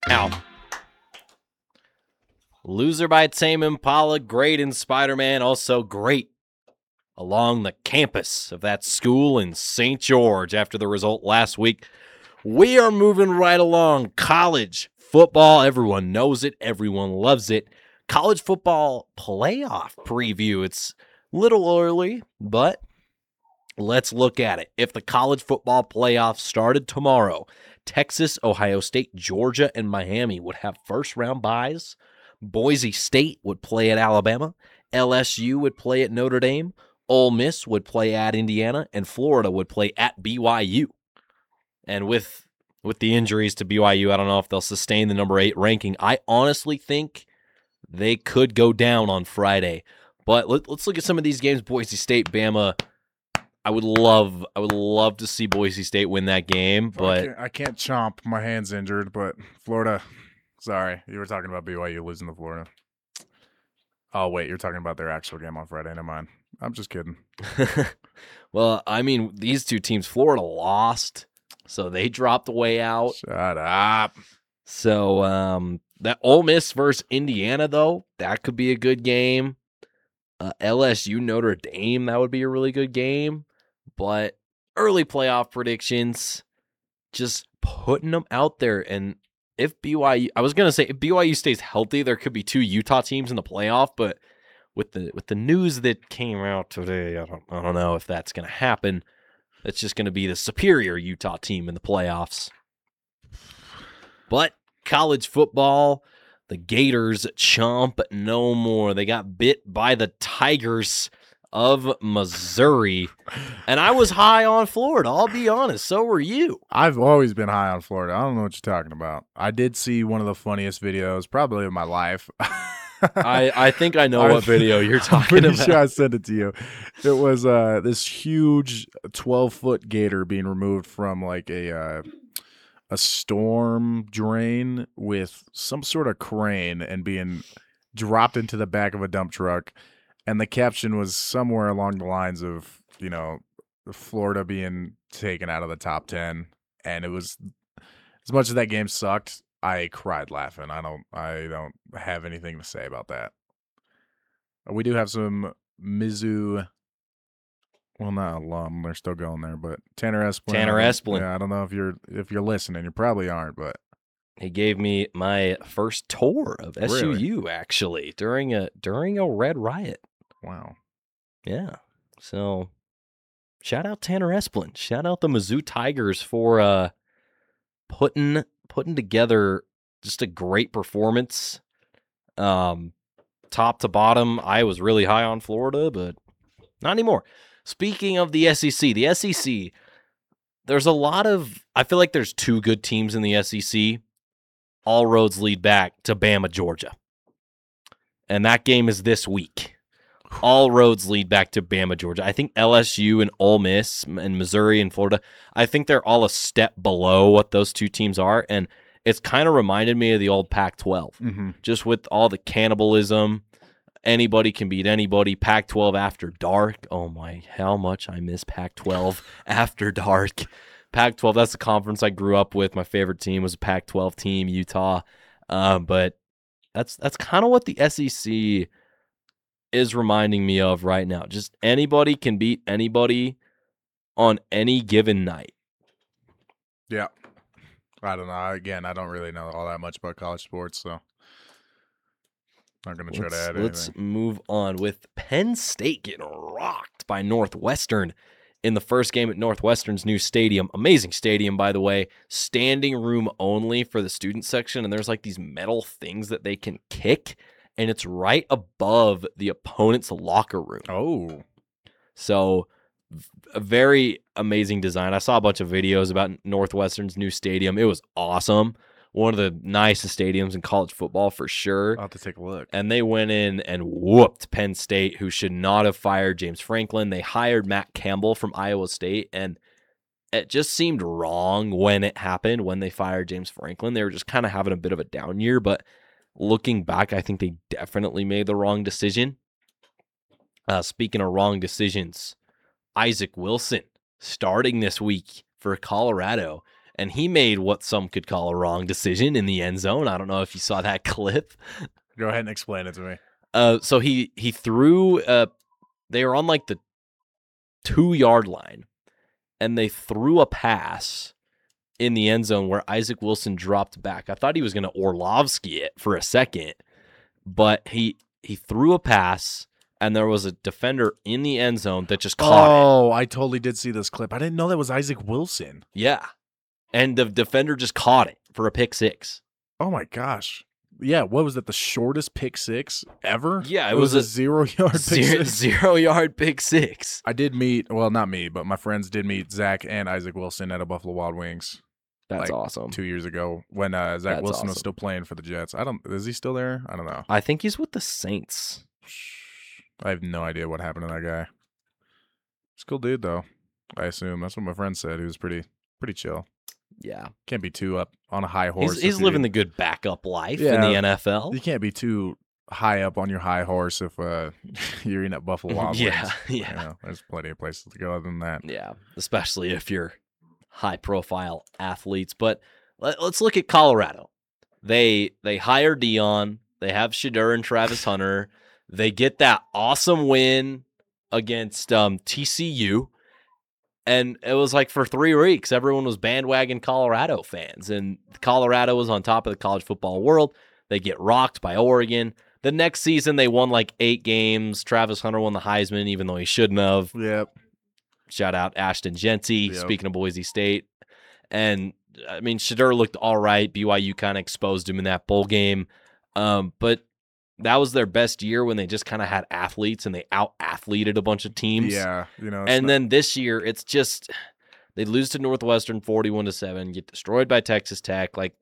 Ow. Loser by Tame Impala, great in Spider-Man, also great along the campus of that school in St. George after the result last week. We are moving right along. College football, everyone knows it, everyone loves it. College football playoff preview. It's a little early, but let's look at it. If the college football playoff started tomorrow, Texas, Ohio State, Georgia, and Miami would have first-round byes. Boise State would play at Alabama. LSU would play at Notre Dame. Ole Miss would play at Indiana. And Florida would play at BYU. And with the injuries to BYU, I don't know if they'll sustain the number 8 ranking. I honestly think they could go down on Friday. But let's look at some of these games. Boise State, Bama. I would love to see Boise State win that game, but I can't chomp. My hand's injured, but Florida. Sorry, you were talking about BYU losing to Florida. Oh wait, you're talking about their actual game on Friday. Never mind. I'm just kidding. Well, I mean, these two teams, Florida lost, so they dropped way out. Shut up. So that Ole Miss versus Indiana, though, that could be a good game. LSU Notre Dame, that would be a really good game. But early playoff predictions, just putting them out there. And if BYU stays healthy, there could be 2 Utah teams in the playoff. But with the news that came out today, I don't know if that's going to happen. It's just going to be the superior Utah team in the playoffs. But college football, the Gators chomp no more. They got bit by the Tigers of Missouri. And I was high on Florida, I'll be honest. So were you. I've always been high on Florida. I don't know what you're talking about. I did see one of the funniest videos probably of my life. I think I know what video you're talking I'm pretty about. sure I sent it to you. It was this huge 12-foot gator being removed from like a storm drain with some sort of crane and being dropped into the back of a dump truck. And the caption was somewhere along the lines of, Florida being taken out of the top 10. And it was, as much as that game sucked, I cried laughing. I don't have anything to say about that. We do have some Mizzou, well, not alum, they're still going there, but Tanner Esplin. Yeah, I don't know if you're listening. You probably aren't, but he gave me my first tour of SUU actually during a Red Riot. Wow. Yeah. So shout out Tanner Esplin. Shout out the Mizzou Tigers for putting together just a great performance. Top to bottom, I was really high on Florida, but not anymore. Speaking of the SEC, there's I feel like there's 2 good teams in the SEC. All roads lead back to Bama, Georgia. And that game is this week. All roads lead back to Bama, Georgia. I think LSU and Ole Miss and Missouri and Florida, I think they're all a step below what those 2 teams are. And it's kind of reminded me of the old Pac-12. Just with all the cannibalism, anybody can beat anybody. Pac-12 after dark. Oh my, how much I miss Pac-12 after dark. Pac-12, that's the conference I grew up with. My favorite team was a Pac-12 team, Utah. But that's kind of what the SEC is reminding me of right now. Just anybody can beat anybody on any given night. Yeah. I don't know. Again, I don't really know all that much about college sports, so I'm not going to try to add anything. Let's move on with Penn State getting rocked by Northwestern in the first game at Northwestern's new stadium. Amazing stadium, by the way. Standing room only for the student section, and there's like these metal things that they can kick, and it's right above the opponent's locker room. Oh. So a very amazing design. I saw a bunch of videos about Northwestern's new stadium. It was awesome. One of the nicest stadiums in college football for sure. I'll have to take a look. And they went in and whooped Penn State, who should not have fired James Franklin. They hired Matt Campbell from Iowa State, and it just seemed wrong when it happened, when they fired James Franklin. They were just kind of having a bit of a down year, but looking back, I think they definitely made the wrong decision. Speaking of wrong decisions, Isaac Wilson starting this week for Colorado. and he made what some could call a wrong decision in the end zone. I don't know if you saw that clip. Go ahead and explain it to me. So he threw. They were on like the 2-yard line, and they threw a pass in the end zone where Isaac Wilson dropped back. I thought he was going to Orlovsky it for a second, but he threw a pass, and there was a defender in the end zone that just caught it. Oh, I totally did see this clip. I didn't know that was Isaac Wilson. Yeah, and the defender just caught it for a pick six. Oh my gosh. Yeah, what was that? The shortest pick six ever? Yeah, it was a 0-yard pick six. 0-yard pick six. I did meet, well, not me, but my friends did meet Zach and Isaac Wilson at a Buffalo Wild Wings. That's like, awesome. 2 years ago when Zach Wilson was still playing for the Jets. Is he still there? I don't know. I think he's with the Saints. I have no idea what happened to that guy. He's a cool dude though. I assume that's what my friend said. He was pretty chill. Yeah, can't be too up on a high horse. He's living the good backup life in the NFL. You can't be too high up on your high horse if you're in at Buffalo Wild Wings. Yeah. You know, there's plenty of places to go other than that. Yeah, especially if you're high-profile athletes. But let's look at Colorado. They hire Dion. They have Shedeur and Travis Hunter. They get that awesome win against TCU. And it was like for 3 weeks, everyone was bandwagon Colorado fans. And Colorado was on top of the college football world. They get rocked by Oregon. The next season, they won like 8 games. Travis Hunter won the Heisman, even though he shouldn't have. Yep. Shout out Ashton Genty, speaking of Boise State. And, I mean, Shedeur looked all right. BYU kind of exposed him in that bowl game. But that was their best year when they just kind of had athletes and they out-athleted a bunch of teams. Yeah. You know. And then this year, it's just they lose to Northwestern 41-7, get destroyed by Texas Tech. Like,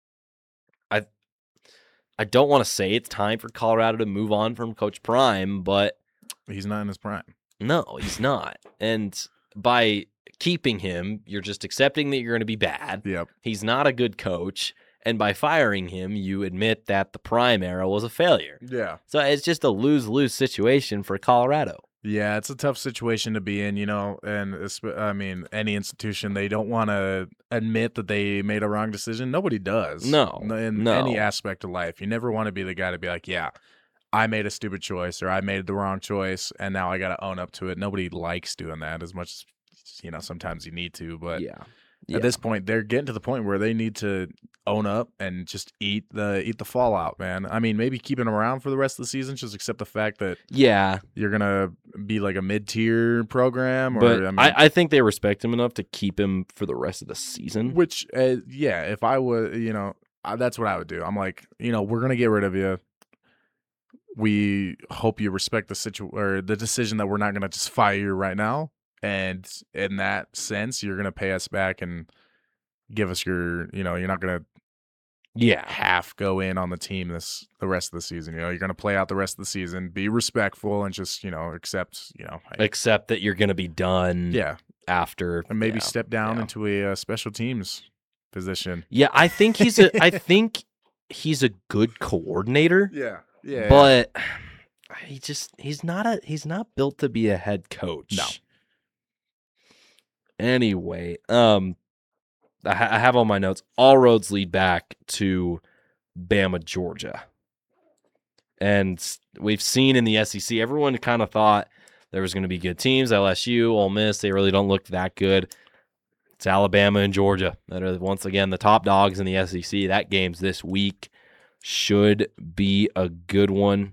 I don't want to say it's time for Colorado to move on from Coach Prime, but he's not in his prime. No, he's not. And by keeping him, you're just accepting that you're going to be bad. Yep. He's not a good coach. And by firing him, you admit that the Prime era was a failure. Yeah. So it's just a lose-lose situation for Colorado. Yeah, it's a tough situation to be in, you know, and I mean, any institution, they don't want to admit that they made a wrong decision. Nobody does. No. In any aspect of life. You never want to be the guy to be like, yeah, I made a stupid choice or I made the wrong choice and now I got to own up to it. Nobody likes doing that as much as, you know, sometimes you need to, but yeah. At this point, they're getting to the point where they need to own up and just eat the fallout, man. I mean, maybe keep him around for the rest of the season, just accept the fact that you're gonna be like a mid-tier program. Or but I think they respect him enough to keep him for the rest of the season. Which, if I would, you know, that's what I would do. I'm like, you know, we're gonna get rid of you. We hope you respect the decision that we're not gonna just fire you right now. And in that sense, you're going to pay us back and give us your, you know, you're not going to half go in on the team the rest of the season. You know, you're going to play out the rest of the season, be respectful and just, you know, accept that you're going to be done after. And maybe step down into a special teams position. Yeah, I think he's a good coordinator. Yeah. But he's not built to be a head coach. No. Anyway, I have on my notes, all roads lead back to Bama, Georgia. And we've seen in the SEC, everyone kind of thought there was going to be good teams. LSU, Ole Miss, they really don't look that good. It's Alabama and Georgia that are, once again, the top dogs in the SEC. That game's this week. Should be a good one.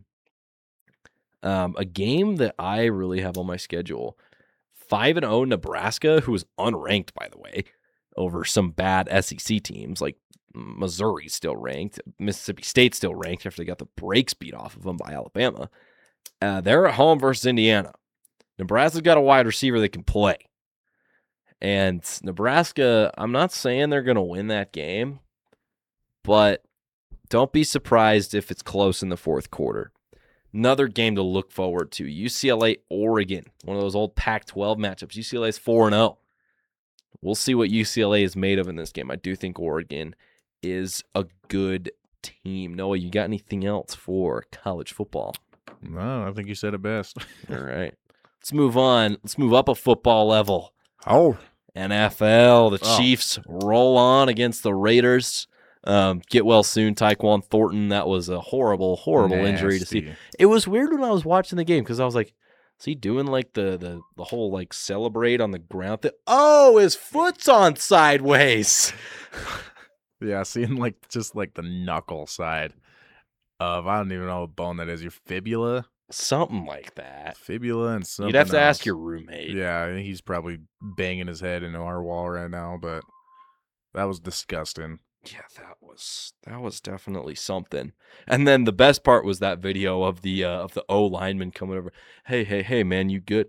A game that I really have on my schedule. 5-0 Nebraska, who is unranked, by the way, over some bad SEC teams. Like Missouri's still ranked. Mississippi State's still ranked after they got the brakes beat off of them by Alabama. They're at home versus Indiana. Nebraska's got a wide receiver that can play. And Nebraska, I'm not saying they're going to win that game, but don't be surprised if it's close in the fourth quarter. Another game to look forward to. UCLA, Oregon. One of those old Pac-12 matchups. UCLA's 4-0. We'll see what UCLA is made of in this game. I do think Oregon is a good team. Noah, you got anything else for college football? No, I think you said it best. All right. Let's move on. Let's move up a football level. Oh. NFL, the Chiefs roll on against the Raiders. Get well soon, Tyquan Thornton. That was a horrible, horrible injury to see. It was weird when I was watching the game because I was like, is he doing like the whole like celebrate on the ground thing? Oh, his foot's on sideways. Yeah, seeing like just like the knuckle side of, I don't even know what bone that is, your fibula? Something like that. Fibula and something You'd have to else. ask your roommate. Yeah, he's probably banging his head into our wall right now, but that was disgusting. Yeah, that was definitely something. And then the best part was that video of the O lineman coming over. Hey, man, you good?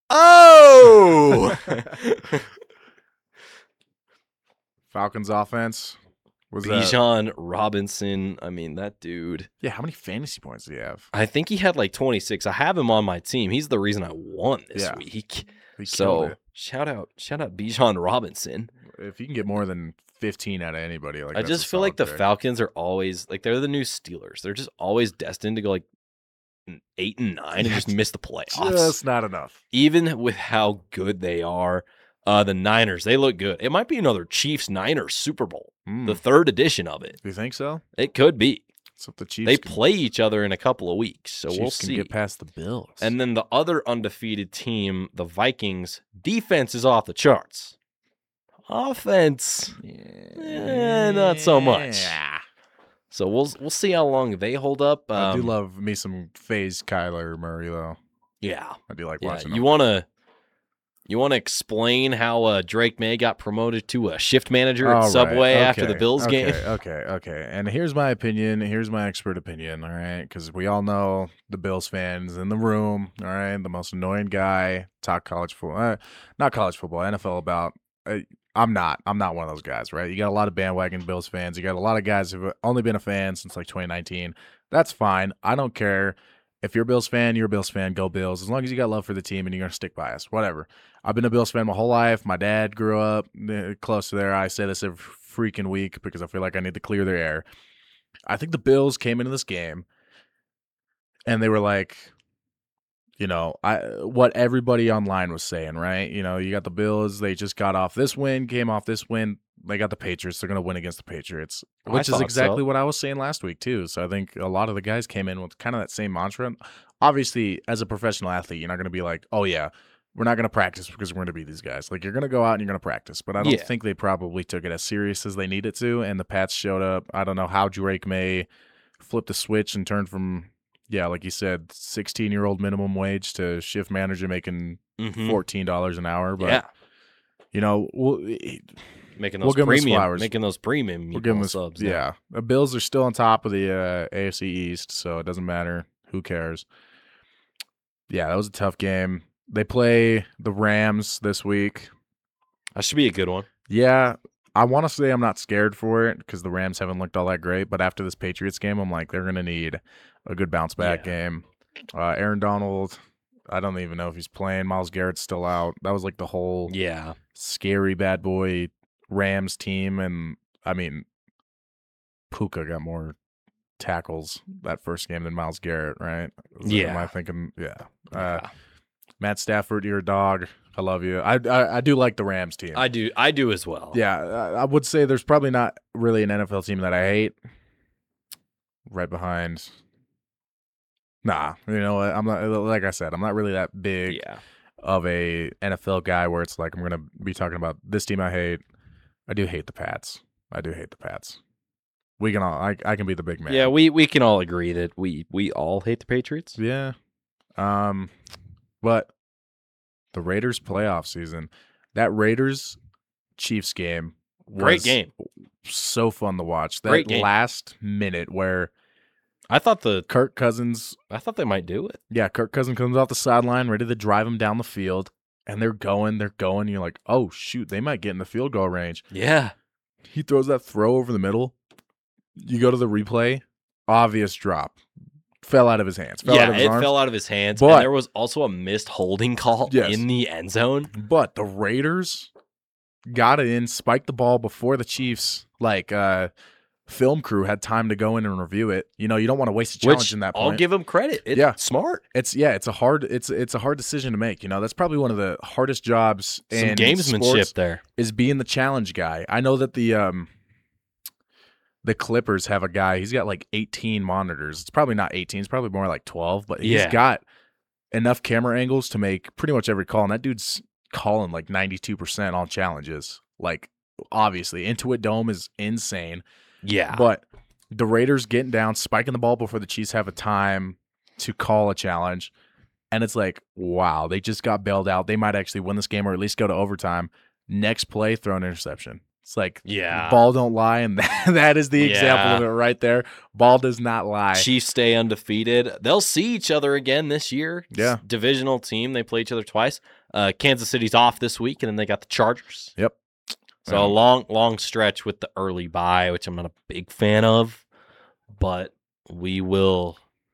Oh! Falcons offense was Bijan Robinson. I mean, that dude. Yeah, how many fantasy points do you have? I think he had like 26. I have him on my team. He's the reason I won this week. So shout out Bijan Robinson. If you can get more than 15 out of anybody, like, I just feel like the Falcons are always like, they're the new Steelers. They're just always destined to go like 8 and 9 and just miss the playoffs. Just not enough. Even with how good they are, the Niners, they look good. It might be another Chiefs-Niners Super Bowl, the third edition of it. Do you think so? It could be. So if the Chiefs they play each other in a couple of weeks, so we'll see. Can get past the Bills. And then the other undefeated team, the Vikings, defense is off the charts. Offense, not so much. Yeah. So we'll see how long they hold up. I do love me some phase Kyler Murray though. Yeah, I do like watching him. You want to explain how Drake May got promoted to a shift manager at Subway after the Bills game? Okay. And here's my opinion. Here's my expert opinion. All right, because we all know the Bills fans in the room. All right, the most annoying guy. Talk college football, not college football, NFL about. I'm not one of those guys, right? You got a lot of bandwagon Bills fans. You got a lot of guys who've only been a fan since like 2019. That's fine. I don't care. If you're a Bills fan, you're a Bills fan. Go Bills. As long as you got love for the team and you're going to stick by us. Whatever. I've been a Bills fan my whole life. My dad grew up close to there. I say this every freaking week because I feel like I need to clear their air. I think the Bills came into this game and they were like, what everybody online was saying, right? You got the Bills. They just got off this win, came off this win. They got the Patriots. They're going to win against the Patriots, which is exactly what I was saying last week, too. So I think a lot of the guys came in with kind of that same mantra. Obviously, as a professional athlete, you're not going to be like, oh, yeah, we're not going to practice because we're going to beat these guys. Like, you're going to go out and you're going to practice. But I don't think they probably took it as serious as they needed to. And the Pats showed up. I don't know how Drake May flipped the switch and turned from, like you said, 16-year-old minimum wage to shift manager making $14 an hour. But, making those premium we'll give them subs. Yeah. The Bills are still on top of the AFC East, so it doesn't matter. Who cares? Yeah, that was a tough game. They play the Rams this week. That should be a good one. Yeah, I want to say I'm not scared for it because the Rams haven't looked all that great, but after this Patriots game, I'm like, they're going to need a good bounce-back game. Aaron Donald, I don't even know if he's playing. Myles Garrett's still out. That was like the whole scary bad boy Rams team, and I mean, Puka got more tackles that first game than Myles Garrett, right? Am I thinking? Yeah. Matt Stafford, you're a dog. I love you. I do like the Rams team. I do as well. Yeah, I would say there's probably not really an NFL team that I hate. Right behind. Nah, what? I'm not, like I said, I'm not really that big of a NFL guy where it's like I'm gonna be talking about this team I hate. I do hate the Pats. We can all. I can be the big man. Yeah, we can all agree that we all hate the Patriots. Yeah. But the Raiders playoff season, that Raiders Chiefs game was great game. So fun to watch. That last minute where I thought Kirk Cousins. I thought they might do it. Yeah, Kirk Cousins comes off the sideline, ready to drive him down the field. And they're going. You're like, oh, shoot, they might get in the field goal range. Yeah. He throws that throw over the middle. You go to the replay. Obvious drop. Fell out of his hands. Fell out of his hands. But, and there was also a missed holding call in the end zone. But the Raiders got it in, spiked the ball before the Chiefs, film crew had time to go in and review it. You don't want to waste a challenge Which in that point. I'll give him credit. It's Yeah. smart. It's a hard decision to make. That's probably one of the hardest jobs Some in gamesmanship sports there. is being the challenge guy. I know that the Clippers have a guy. He's got like 18 monitors. It's probably not 18. It's probably more like 12. But he's Yeah. got enough camera angles to make pretty much every call. And that dude's calling like 92% on challenges. Like, obviously, Intuit Dome is insane. Yeah. But the Raiders getting down, spiking the ball before the Chiefs have a time to call a challenge. And it's like, wow, they just got bailed out. They might actually win this game or at least go to overtime. Next play, throw an interception. It's like, yeah. ball don't lie, and that is the example of it right there. Ball does not lie. Chiefs stay undefeated. They'll see each other again this year. Yeah. Divisional team. They play each other twice. Kansas City's off this week, and then they got the Chargers. Yep. So a long stretch with the early bye, which I'm not a big fan of, but we'll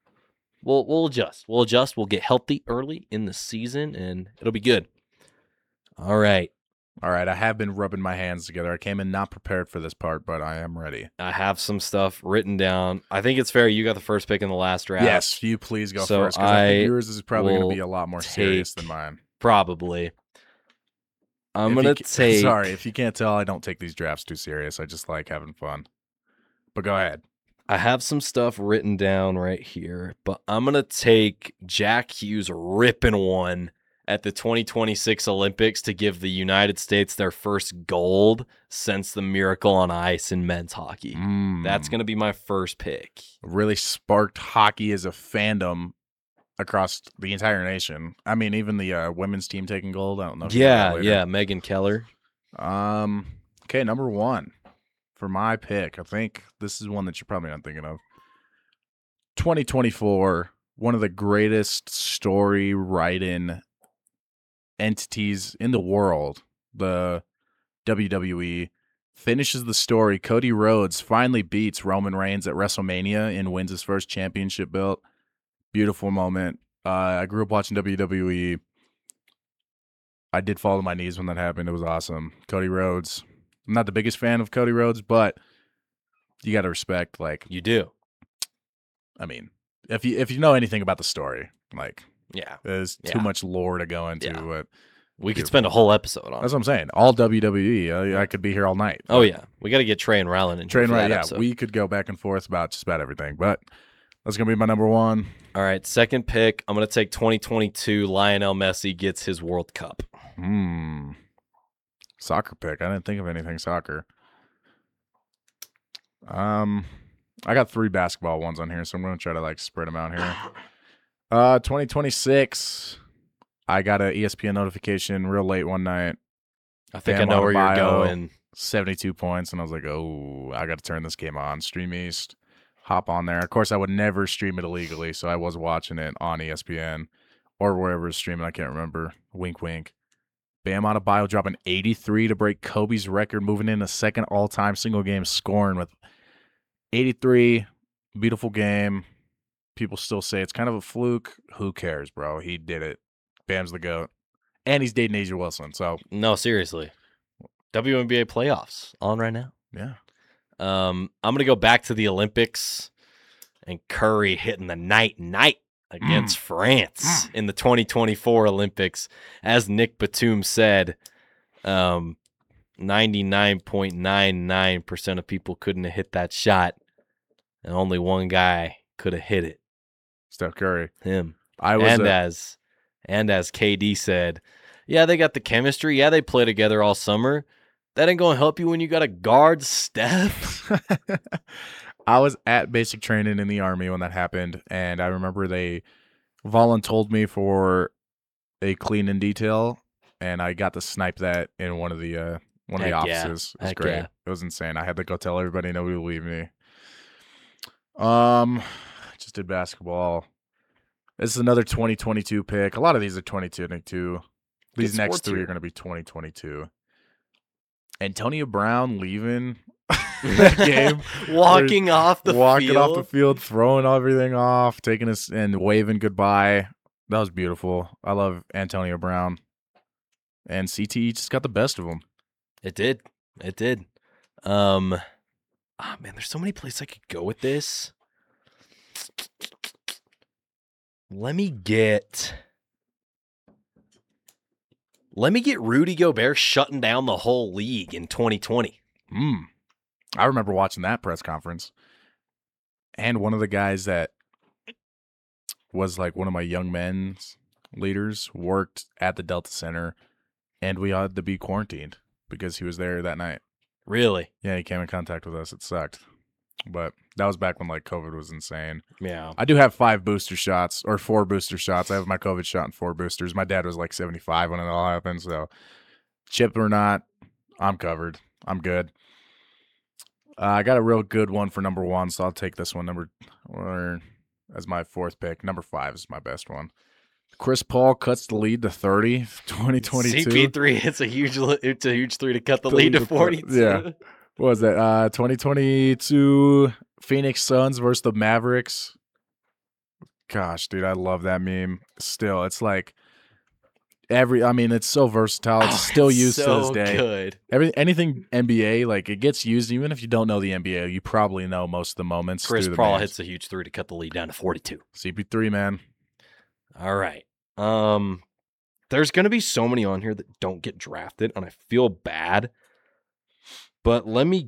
adjust. We'll adjust. We'll get healthy early in the season, and it'll be good. All right. I have been rubbing my hands together. I came in not prepared for this part, but I am ready. I have some stuff written down. I think it's fair. You got the first pick in the last draft. Yes, you please go So first, because I think I yours is probably going to be a lot more serious take- than mine. Probably. I'm If going you to take... Sorry, if you can't tell, I don't take these drafts too serious. I just like having fun. But go ahead. I have some stuff written down right here, but I'm going to take Jack Hughes ripping one at the 2026 Olympics to give the United States their first gold since the Miracle on Ice in men's hockey. That's going to be my first pick. Really sparked hockey as a fandom across the entire nation. I mean, even the women's team taking gold. I don't know. If you know that later. Yeah, Megan Keller. Okay, number one for my pick. I think this is one that you're probably not thinking of. 2024, one of the greatest story write-in entities in the world, the WWE, finishes the story. Cody Rhodes finally beats Roman Reigns at WrestleMania and wins his first championship belt. Beautiful moment. I grew up watching WWE. I did fall to my knees when that happened. It was awesome. Cody Rhodes. I'm not the biggest fan of Cody Rhodes, but you got to respect, like, You do. I mean, if you know anything about the story, like, Yeah. there's too much lore to go into Yeah. it. We could spend a whole episode on That's it. what I'm saying. All WWE. I could be here all night. Oh, yeah. We got to get Trey and Rowland in Train for right, that yeah. episode. We could go back and forth about just about everything, but that's going to be my number one. All right, second pick. I'm going to take 2022. Lionel Messi gets his World Cup. Soccer pick. I didn't think of anything soccer. I got 3 basketball ones on here, so I'm going to try to like spread them out here. 2026. I got an ESPN notification real late one night. I think Bam I know where you're Adebayo. going. 72 points, and I was like, oh, I got to turn this game on. Stream East, hop on there. Of course, I would never stream it illegally, so I was watching it on ESPN or wherever it's streaming. I can't remember. Wink, wink. Bam Adebayo dropping 83 to break Kobe's record, moving in a second all-time single game scoring with 83. Beautiful game. People still say it's kind of a fluke. Who cares, bro? He did it. Bam's the GOAT. And he's dating Asia Wilson, so No, seriously. WNBA playoffs on right now. yeah. I'm going to go back to the Olympics and Curry hitting the night against France in the 2024 Olympics. As Nick Batum said, 99.99% of people couldn't have hit that shot, and only one guy could have hit it. Steph Curry. Him. I was And as KD said, yeah, they got the chemistry. Yeah, they play together all summer. That ain't going to help you when you got to guard Steph. I was at basic training in the Army when that happened, and I remember they voluntold me for a clean in detail, and I got to snipe that in one of the Heck yeah. offices. It was Heck great. yeah. It was insane. I had to go tell everybody nobody would believe me. Just did basketball. This is another 2022 pick. A lot of these are 2022. These Good next sports 3 year. are going to be 2022. Antonio Brown leaving that game. Walking off the field. Throwing everything off, taking us and waving goodbye. That was beautiful. I love Antonio Brown. And CTE just got the best of him. It did. Ah, man, there's so many places I could go with this. Let me get Rudy Gobert shutting down the whole league in 2020. I remember watching that press conference. And one of the guys that was like one of my young men's leaders worked at the Delta Center, and we had to be quarantined because he was there that night. Really? Yeah, he came in contact with us. It sucked. But that was back when like COVID was insane. Yeah. I do have 5 booster shots or 4 booster shots. I have my COVID shot and 4 boosters. My dad was like 75 when it all happened. So chip or not, I'm covered. I'm good. I got a real good one for number 1, so I'll take this one as my 4th pick. Number 5 is my best one. Chris Paul cuts the lead to 30, 2022. CP3 it's a huge 3 to cut the lead to 42. Yeah. What was that? 2022 Phoenix Suns versus the Mavericks. Gosh, dude, I love that meme. Still, it's like it's so versatile. It's still used to this day. Good. Anything NBA, like it gets used. Even if you don't know the NBA, you probably know most of the moments. Chris Paul hits a huge 3 to cut the lead down to 42. CP3, man. All right. There's going to be so many on here that don't get drafted, and I feel bad. But I'm going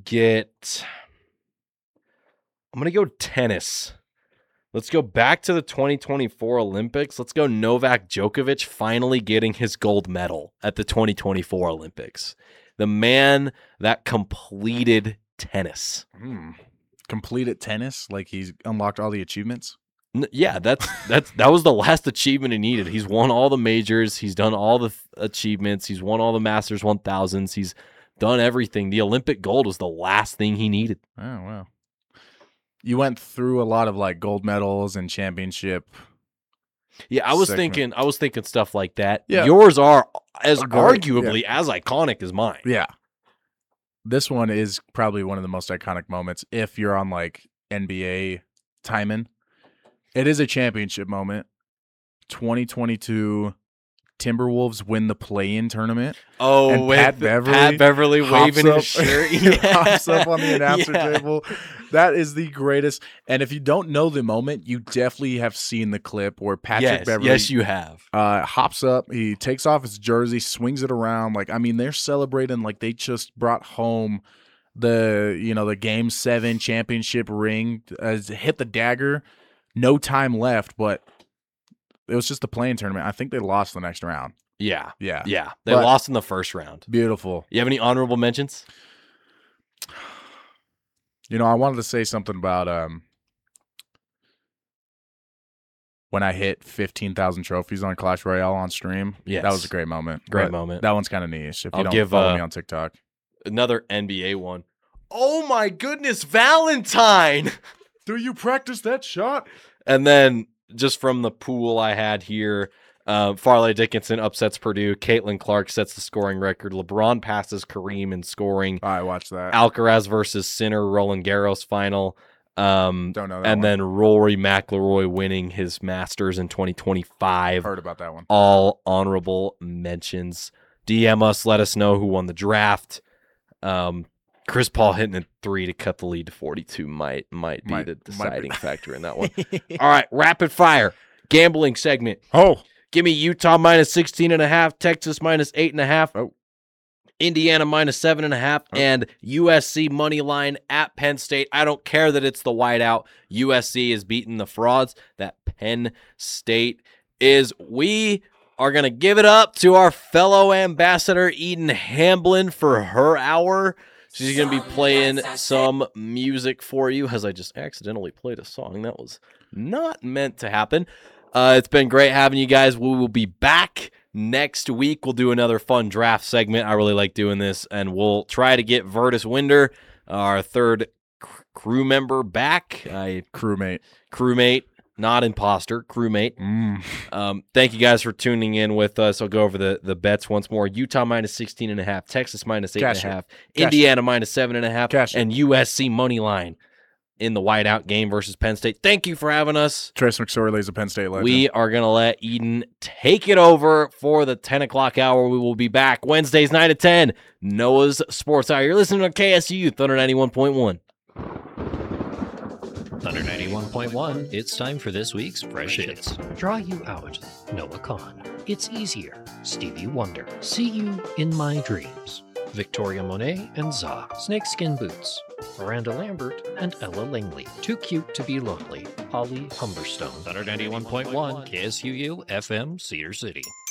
to go tennis. Let's go back to the 2024 Olympics. Let's go Novak Djokovic finally getting his gold medal at the 2024 Olympics. The man that completed tennis. Completed tennis? Like he's unlocked all the achievements? Yeah, that was the last achievement he needed. He's won all the majors. He's done all the achievements. He's won all the Masters 1000s. He's done everything. The Olympic gold was the last thing he needed. Oh, wow. You went through a lot of like gold medals and championship. Yeah, I was thinking stuff like that. Yeah. Yours are arguably as iconic as mine. Yeah. This one is probably one of the most iconic moments if you're on like NBA timing. It is a championship moment. 2022 Timberwolves win the play-in tournament. Oh, and Pat Beverly waving his shirt. Hops up on the announcer table. That is the greatest. And if you don't know the moment, you definitely have seen the clip where Patrick Beverly. Yes, you have. Hops up. He takes off his jersey, swings it around. Like, I mean, they're celebrating like they just brought home the Game 7 championship ring. Hit the dagger. No time left, but it was just a playing tournament. I think they lost the next round. Yeah. Yeah. They lost in the first round. Beautiful. You have any honorable mentions? I wanted to say something about when I hit 15,000 trophies on Clash Royale on stream. Yes. That was a great moment. Great moment. That one's kind of niche if you I'll don't follow me on TikTok. Another NBA one. Oh my goodness, Valentine! Do you practice that shot? And then just from the pool I had here, Farley Dickinson upsets Purdue. Caitlin Clark sets the scoring record. LeBron passes Kareem in scoring. I watched that. Alcaraz versus Sinner, Roland Garros final. Don't know that and one. then Rory McIlroy winning his Masters in 2025. Heard about that one. All honorable mentions. DM us, let us know who won the draft. Chris Paul hitting a 3 to cut the lead to 42 might be the deciding factor in that one. All right, rapid fire gambling segment. Oh, give me Utah minus 16.5, Texas minus 8.5, oh, Indiana minus 7.5, and USC money line at Penn State. I don't care that it's the whiteout. USC is beating the frauds that Penn State is. We are going to give it up to our fellow ambassador, Eden Hamblin, for her hour. She's going to be playing some music for you, as I just accidentally played a song that was not meant to happen. It's been great having you guys. We will be back next week. We'll do another fun draft segment. I really like doing this, and we'll try to get Vertus Winder, our third crew member, back. Crewmate. Not imposter, crewmate. Thank you guys for tuning in with us. I'll go over the bets once more. Utah minus 16.5, Texas minus 8.5, Indiana minus 7.5, and USC money line in the whiteout game versus Penn State. Thank you for having us. Trace McSorley is a Penn State legend. We are going to let Eden take it over for the 10 o'clock hour. We will be back Wednesdays 9 to 10. Noah's Sports Hour. You're listening to KSU Thunder 91.1. Thunder 91.1, it's time for this week's Fresh Hits. Draw You Out, Noah Kahn. It's Easier, Stevie Wonder. See You in My Dreams, Victoria Monet and Za. Snakeskin Boots, Miranda Lambert and Ella Langley. Too Cute to Be Lonely, Holly Humberstone. Thunder 91.1, KSUU, FM, Cedar City.